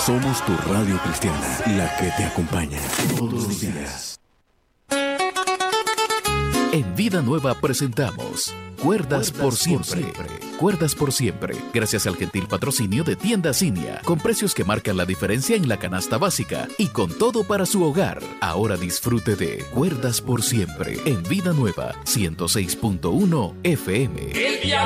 Somos tu radio cristiana, la que te acompaña todos los días. En Vida Nueva presentamos Cuerdas por Siempre. Cuerdas por Siempre, gracias al gentil patrocinio de Tienda Cinia, con precios que marcan la diferencia en la canasta básica y con todo para su hogar. Ahora disfrute de Cuerdas por Siempre en Vida Nueva 106.1 FM.